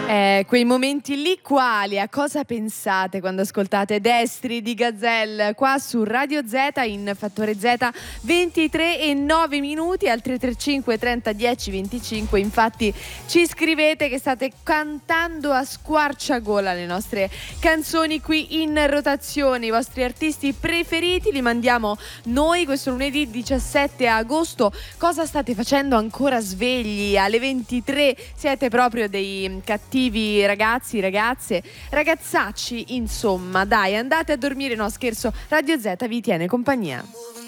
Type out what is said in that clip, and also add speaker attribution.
Speaker 1: Quei momenti lì quali? A cosa pensate quando ascoltate Destri di Gazelle qua su Radio Z in Fattore Z 23 e 9 minuti al 335 30 10 25. Infatti ci scrivete che state cantando a squarciagola le nostre canzoni qui in rotazione. I vostri artisti preferiti li mandiamo noi questo lunedì 17 agosto. Cosa state facendo ancora svegli alle 23? Siete proprio dei cattivi ragazzi, ragazze, ragazzacci, insomma, dai, andate a dormire, no scherzo, Radio Z vi tiene compagnia.